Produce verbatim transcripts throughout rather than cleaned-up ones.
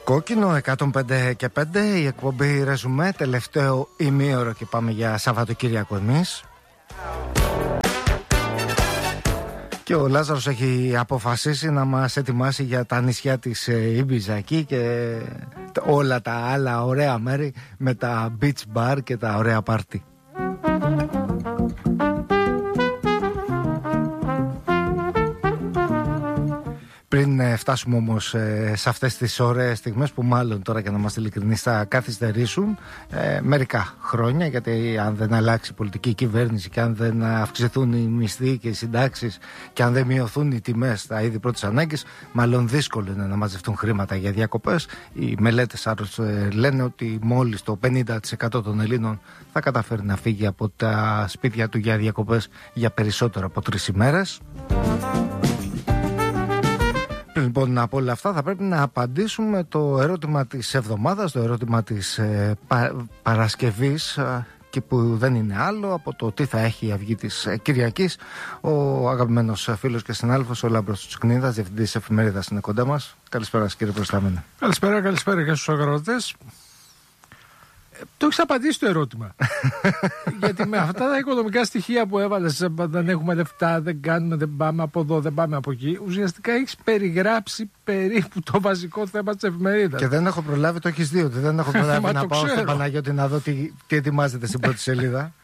Κόκκινο εκατόν πέντε και πέντε, η εκπομπή Ρεζουμέ, τελευταίο ημίωρο και πάμε για Σαββατοκύριακο εμείς. Και ο Λάζαρος έχει αποφασίσει να μας ετοιμάσει για τα νησιά της Ήμπιζα εκεί και όλα τα άλλα ωραία μέρη με τα beach bar και τα ωραία πάρτι. Πριν φτάσουμε όμως ε, σε αυτές τις ωραίες στιγμές που μάλλον τώρα, για να είμαστε ειλικρινείς, θα καθυστερήσουν ε, μερικά χρόνια, γιατί αν δεν αλλάξει η πολιτική κυβέρνηση και αν δεν αυξηθούν οι μισθοί και οι συντάξεις και αν δεν μειωθούν οι τιμές στα είδη πρώτης ανάγκης, μάλλον δύσκολο είναι να μαζευτούν χρήματα για διακοπές. Οι μελέτες άλλως ε, λένε ότι μόλις το πενήντα τοις εκατό των Ελλήνων θα καταφέρει να φύγει από τα σπίτια του για διακοπές για περισσότερο από τρεις ημέρες. Λοιπόν, από όλα αυτά θα πρέπει να απαντήσουμε το ερώτημα της εβδομάδας, το ερώτημα της ε, πα, Παρασκευής, ε, και που δεν είναι άλλο από το τι θα έχει η αυγή της ε, Κυριακής. Ο αγαπημένος φίλος και συνάδελφος, ο Λάμπρος Τσουκνίδας, διευθυντής της εφημερίδας, είναι κοντά μας. Καλησπέρα, κύριε Προστάμενε. Καλησπέρα, καλησπέρα και στους αγρότες. Το έχεις απαντήσει το ερώτημα. Γιατί με αυτά τα οικονομικά στοιχεία που έβαλες, δεν έχουμε λεφτά, δεν κάνουμε, δεν πάμε από εδώ, δεν πάμε από εκεί, ουσιαστικά έχεις περιγράψει περίπου το βασικό θέμα της εφημερίδας. Και δεν έχω προλάβει, το έχεις δει, ότι δεν έχω προλάβει να πάω στον Παναγιώτη να δω τι, τι ετοιμάζεται στην πρώτη σελίδα.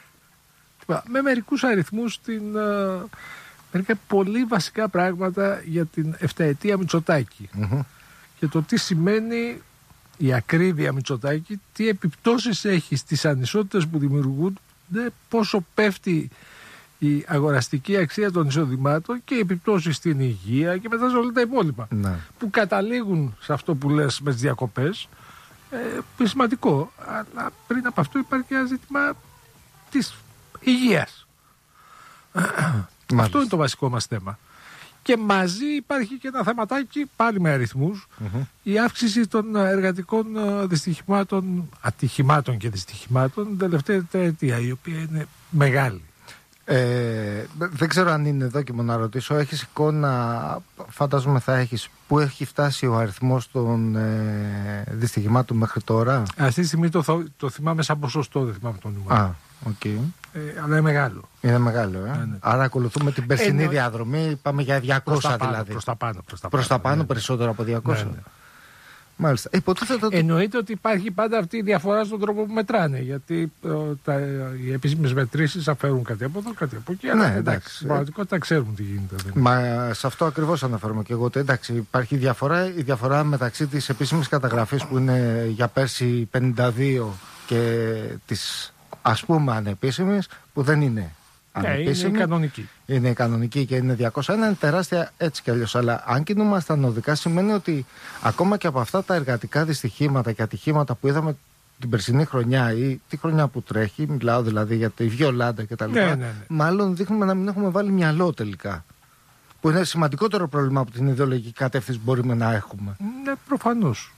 Με μερικούς αριθμούς, την, uh, μερικά πολύ βασικά πράγματα για την εφταετία Μητσοτάκη. Mm-hmm. Και το τι σημαίνει η ακρίβεια Μητσοτάκη, τι επιπτώσεις έχει στις ανισότητες που δημιουργούνται, πόσο πέφτει η αγοραστική αξία των εισοδημάτων και οι επιπτώσεις στην υγεία και μετά σε όλα τα υπόλοιπα. Ναι. Που καταλήγουν σε αυτό που λες με τις διακοπές. Ε, σημαντικό. Αλλά πριν από αυτό υπάρχει ένα ζήτημα της υγείας. Αυτό είναι το βασικό μας θέμα. Και μαζί υπάρχει και ένα θεματάκι, πάλι με αριθμούς, mm-hmm. η αύξηση των εργατικών δυστυχημάτων, ατυχημάτων και δυστυχημάτων την τελευταία τετραετία, η οποία είναι μεγάλη. Ε, δεν ξέρω αν είναι δόκιμο να ρωτήσω, έχεις εικόνα, φαντάζομαι θα έχεις, που έχει φτάσει ο αριθμός των ε, δυστυχημάτων μέχρι τώρα? Αυτή τη στιγμή το, το θυμάμαι σαν ποσοστό, δεν θυμάμαι το νούμερο. Α, okay. ε, αλλά είναι μεγάλο. Είναι μεγάλο, ε. Ναι, ναι. Άρα ακολουθούμε την περσινή ε, διαδρομή, πάμε για διακόσια προς δηλαδή. Προς τα πάνω, προς τα πάνω, προς τα πάνω ναι, περισσότερο από διακόσια. Ναι, ναι. Μάλιστα. Υποτίθεται ότι... Εννοείται ότι υπάρχει πάντα αυτή η διαφορά στον τρόπο που μετράνε. Γιατί ε, τα, οι επίσημες μετρήσεις αφαιρούν κάτι από εδώ, κάτι από εκεί. Ναι, αλλά εντάξει. εντάξει, στην πραγματικότητα ξέρουμε τι γίνεται. Μα σε αυτό ακριβώς αναφέρομαι και εγώ. Ότι εντάξει, υπάρχει διαφορά, η διαφορά μεταξύ της επίσημης καταγραφής που είναι για πέρσι πενήντα δύο και της ας πούμε ανεπίσημης που δεν είναι. Ναι, είναι η κανονική. Είναι η κανονική και είναι διακόσια ένα, είναι τεράστια έτσι κι αλλιώς. Αλλά αν κινούμασταν οδικά, σημαίνει ότι ακόμα και από αυτά τα εργατικά δυστυχήματα και ατυχήματα που είδαμε την περσινή χρονιά ή τη χρονιά που τρέχει, μιλάω δηλαδή για τη Βιολάντα κτλ. Ναι, ναι, ναι. Μάλλον δείχνουμε να μην έχουμε βάλει μυαλό τελικά. Που είναι σημαντικότερο πρόβλημα από την ιδεολογική κατεύθυνση που μπορούμε να έχουμε. Ναι, προφανώς.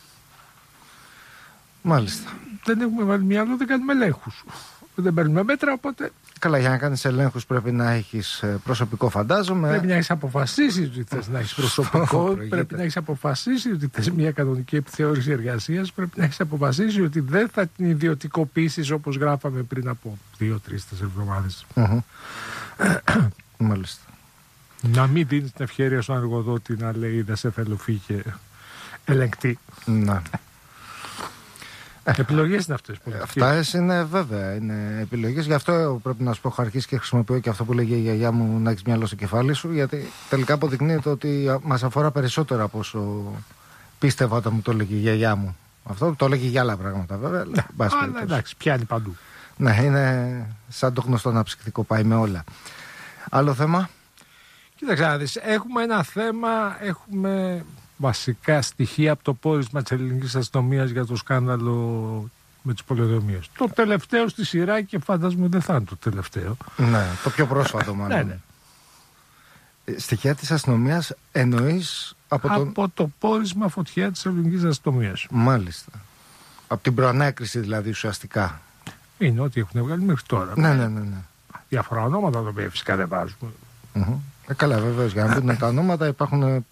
Μάλιστα. Δεν έχουμε βάλει μυαλό, δεν κάνουμε ελέγχους. Δεν παίρνουμε μέτρα, οπότε. Καλά, για να κάνεις ελέγχους πρέπει να έχεις προσωπικό, φαντάζομαι. Πρέπει να έχεις αποφασίσει ότι θες να έχεις προσωπικό. Πρέπει να έχεις αποφασίσει ότι θες μια κανονική επιθεώρηση εργασίας. Πρέπει να έχεις αποφασίσει ότι δεν θα την ιδιωτικοποιήσεις όπως γράφαμε πριν από δύο, τρεις, τέσσερις εβδομάδες. Mm-hmm. Μάλιστα. Να μην δίνεις την ευκαιρία στον εργοδότη να λέει δεν σε θέλω, φύγε, ελεγκτή. Να. Επιλογές είναι αυτές. Αυτά είναι βέβαια, είναι επιλογές. Γι' αυτό πρέπει να σου πω, έχω αρχίσει και χρησιμοποιώ και αυτό που λέγει η γιαγιά μου, να έχεις μυαλό στο κεφάλι σου, γιατί τελικά αποδεικνύεται ότι μας αφορά περισσότερο από όσο πίστευα όταν μου το έλεγε η γιαγιά μου. Αυτό το έλεγε για άλλα πράγματα βέβαια. Ναι, αλλά εντάξει, πιάνει παντού. Ναι, είναι σαν το γνωστό αναψυκτικό, πάει με όλα. Άλλο θέμα. Κοίταξε να δεις, έχουμε ένα θέμα, έχουμε βασικά στοιχεία από το πόρισμα της ελληνικής αστυνομίας για το σκάνδαλο με τις πολεοδομίες. Το τελευταίο στη σειρά και φαντάζομαι δεν θα είναι το τελευταίο. Ναι, το πιο πρόσφατο μάλλον. Ναι, ναι. Στοιχεία της αστυνομίας εννοείς από, από τον... το πόρισμα φωτιά της ελληνικής αστυνομίας. Μάλιστα. Από την προανάκριση δηλαδή ουσιαστικά. Είναι ό,τι έχουν βγάλει μέχρι τώρα. Ναι, ναι, ναι, ναι. Διάφορα ονόματα τα οποία φυσικά δεν βάζουμε. Mm-hmm. Ε, καλά, βεβαίως. Για να μπουν τα ονόματα υπάρχουν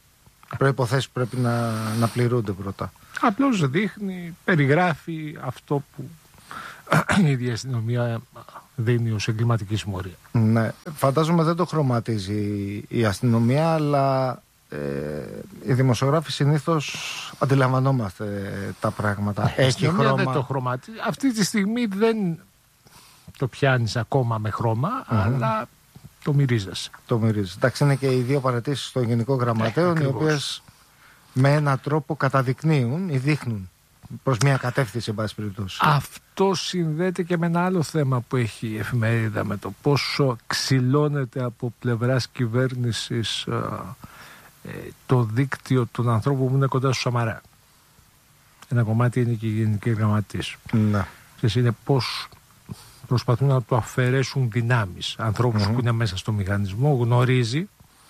προϋποθέσεις πρέπει να, να πληρούνται πρώτα. Απλώς δείχνει, περιγράφει αυτό που η ίδια αστυνομία δίνει ως εγκληματική συμμορία. Ναι, φαντάζομαι δεν το χρωματίζει η αστυνομία, αλλά ε, οι δημοσιογράφοι συνήθως αντιλαμβανόμαστε τα πράγματα. Η αστυνομία χρώμα... δεν το χρωματίζει. Αυτή τη στιγμή δεν το πιάνεις ακόμα με χρώμα, mm-hmm. αλλά το μυρίζεσαι. Το μυρίζεσαι. Εντάξει, είναι και οι δύο παρατήσεις των Γενικών Γραμματέων, οι οποίες με έναν τρόπο καταδεικνύουν ή δείχνουν προς μια κατεύθυνση, εν πάση περιπτώσει. Αυτό συνδέεται και με ένα άλλο θέμα που έχει η εφημερίδα, με το πόσο ξυλώνεται από πλευράς κυβέρνησης ε, ε, το δίκτυο των ανθρώπων που είναι κοντά στο Σαμαρά. Ένα κομμάτι είναι και η Γενική Γραμματής. Ναι. Και είναι πώς προσπαθούν να του αφαιρέσουν δυνάμεις. Ανθρώπους mm-hmm. που είναι μέσα στο μηχανισμό, γνωρίζει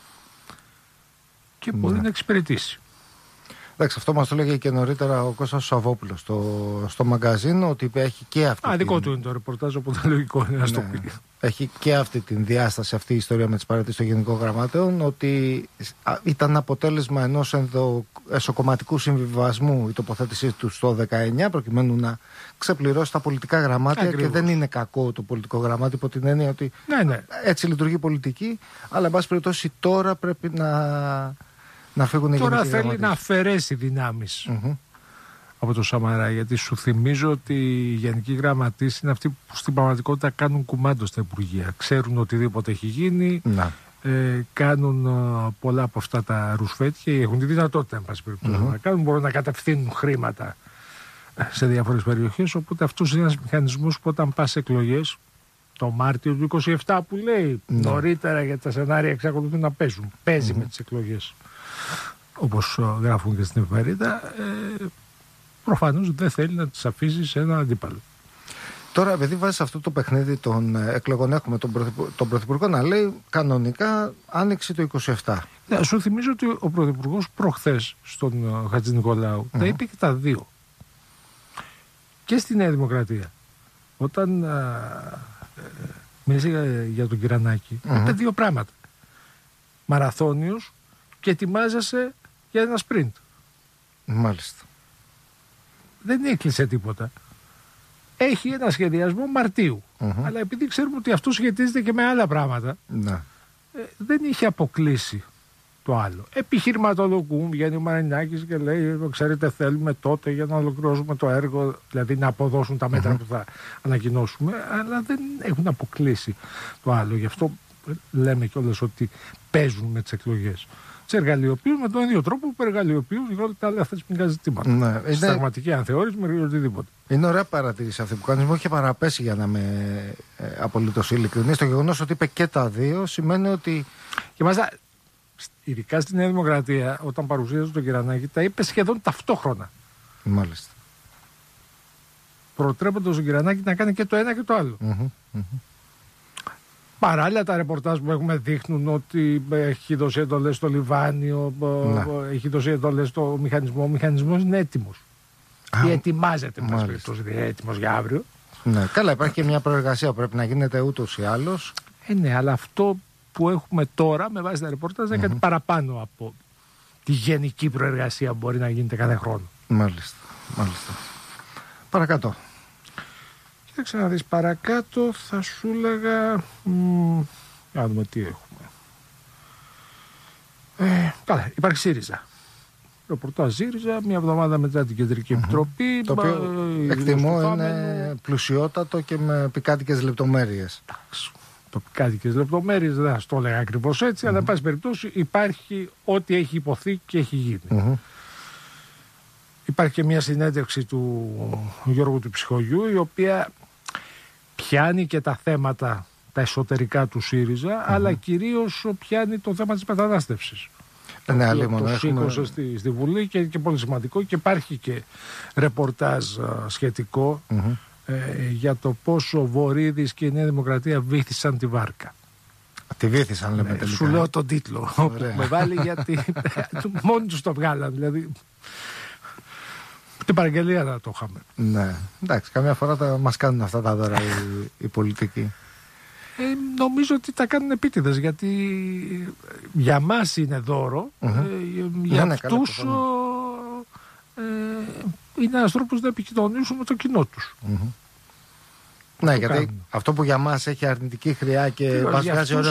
και μπορεί ναι. να εξυπηρετήσει. Εντάξει, αυτό μας το έλεγε και νωρίτερα ο Κώστας Σαββόπουλος στο, στο μαγκαζίνο, ότι έχει και αυτή. Α, την... δικό του είναι το ρεπορτάζ, οπότε λογικό είναι να το πει. Έχει και αυτή την διάσταση, αυτή η ιστορία με τις παρατήσεις των Γενικών Γραμματέων, ότι ήταν αποτέλεσμα ενός ενδο... εσωκομματικού συμβιβασμού η τοποθέτησή του στο δεκαεννιά, προκειμένου να ξεπληρώσει τα πολιτικά γραμμάτια. Ακριβώς. Και δεν είναι κακό το πολιτικό γραμμάτι, υπό την έννοια ότι ναι, ναι. έτσι λειτουργεί η πολιτική, αλλά εν πάση περιπτώσει τώρα πρέπει να. Να Τώρα θέλει γραμματείς. Να αφαιρέσει δυνάμεις mm-hmm. από το Σαμαρά, γιατί σου θυμίζω ότι οι Γενικοί Γραμματείς είναι αυτοί που στην πραγματικότητα κάνουν κουμάντο στα Υπουργεία. Ξέρουν οτιδήποτε έχει γίνει, ε, κάνουν ε, πολλά από αυτά τα ρουσφέτια, έχουν τη δυνατότητα εν πάση περιπτώσει mm-hmm. να κάνουν, μπορούν να κατευθύνουν χρήματα σε διάφορες περιοχές, οπότε αυτός είναι ένας μηχανισμός που όταν πας εκλογές το Μάρτιο του είκοσι επτά που λέει mm-hmm. νωρίτερα, για τα σενάρια εξακολουθούν να παίζουν, παίζει mm-hmm. με τις εκλογές. Όπως γράφουν και στην εφημερίδα, ε, προφανώς δεν θέλει να τις αφήσει σε έναν αντίπαλο. Τώρα, επειδή βάζεις αυτό το παιχνίδι των εκλογών, έχουμε τον, πρωθυπου... τον Πρωθυπουργό να λέει κανονικά άνοιξη το είκοσι επτά. Ναι, σου θυμίζω ότι ο Πρωθυπουργός προχθές στον Χατζηνικολάου mm-hmm. τα είπε και τα δύο. Και στη Νέα Δημοκρατία. Όταν α, ε, μίλησε για τον Κυρανάκη, mm-hmm. είπε δύο πράγματα. Μαραθώνιος και ετοιμάζεσαι για ένα sprint. Μάλιστα. Δεν έκλεισε τίποτα. Έχει ένα σχεδιασμό Μαρτίου. Mm-hmm. Αλλά επειδή ξέρουμε ότι αυτό σχετίζεται και με άλλα πράγματα, ναι. ε, δεν είχε αποκλείσει το άλλο. Επιχειρηματολογούν, βγαίνει ο Μαρινάκης και λέει: ξέρετε, θέλουμε τότε για να ολοκληρώσουμε το έργο, δηλαδή να αποδώσουν τα μέτρα mm-hmm. που θα ανακοινώσουμε, αλλά δεν έχουν αποκλείσει το άλλο. Γι' αυτό λέμε κιόλας ότι παίζουν με τις εκλογές. Τι εργαλειοποιούν με τον ίδιο τρόπο που εργαλειοποιούν για όλα τα άλλα θεσμικά ζητήματα. Ναι, είναι... Συνταγματική ανθεώρηση με οτιδήποτε. Είναι ωραία παρατήρηση αυτή που κάνει. Μου είχε παραπέσει, για να είμαι ε, απολύτως ειλικρινής. Το γεγονός ότι είπε και τα δύο σημαίνει ότι. Και μάλιστα, ειδικά στη Νέα Δημοκρατία, όταν παρουσίαζε τον Κυρανάκη, τα είπε σχεδόν ταυτόχρονα. Μάλιστα. Προτρέποντας τον Κυρανάκη να κάνει και το ένα και το άλλο. Mm-hmm, mm-hmm. Παράλληλα, τα ρεπορτάζ που έχουμε δείχνουν ότι έχει δώσει εντολές στο Λιβάνιο, ναι. έχει δώσει εντολές στο μηχανισμό. Ο μηχανισμός είναι έτοιμος. Ή ετοιμάζεται, μας είναι έτοιμος για αύριο. Ναι, καλά, υπάρχει και μια προεργασία που πρέπει να γίνεται ούτως ή άλλως. Ε, ναι, αλλά αυτό που έχουμε τώρα με βάση τα ρεπορτάζ είναι mm-hmm. κάτι παραπάνω από τη γενική προεργασία που μπορεί να γίνεται κάθε χρόνο. Μάλιστα, μάλιστα. Παρακάτω. Κοίταξε να δεις, παρακάτω θα σου έλεγα. Να δούμε τι έχουμε. Ε, καλά, υπάρχει ΣΥΡΙΖΑ. Ρεπορτάζ ΣΥΡΙΖΑ, μια εβδομάδα μετά την Κεντρική mm-hmm. Επιτροπή. Το οποίο ε, εκτιμώ είναι πλουσιότατο και με πικάτικες λεπτομέρειες. Εντάξει. Το πικάτικες λεπτομέρειες δεν θα το έλεγα ακριβώς έτσι, mm-hmm. αλλά εν πάση περιπτώσει υπάρχει ό,τι έχει υποθεί και έχει γίνει. Mm-hmm. Υπάρχει και μια συνέντευξη του Γιώργου του Ψυχογιού, η οποία πιάνει και τα θέματα τα εσωτερικά του ΣΥΡΙΖΑ, mm-hmm. αλλά κυρίως πιάνει το θέμα της μετανάστευσης. Ναι, το το, το σήκωσε στη, στη Βουλή και, και πολύ σημαντικό, και υπάρχει και ρεπορτάζ α, σχετικό mm-hmm. ε, για το πόσο ο Βορίδης και η Νέα Δημοκρατία βύθισαν τη βάρκα. Τη βύθισαν, λέμε, ναι, τελικά. Σου λέω τον τίτλο που με βάλει, γιατί μόνοι τους το βγάλαν, δηλαδή. Την παραγγελία να το είχαμε. Ναι, εντάξει, καμιά φορά τα, μας κάνουν αυτά τα δώρα οι, οι πολιτικοί. Ε, νομίζω ότι τα κάνουν επίτηδες, γιατί για μας είναι δώρο, mm-hmm. ε, για ναι, αυτούς ναι, ε, είναι ένας τρόπος να επικοινωνήσουν με το κοινό τους. Mm-hmm. Ναι, γιατί κάνουν. Αυτό που για μας έχει αρνητική χρειά και μας βγάζει ωραίο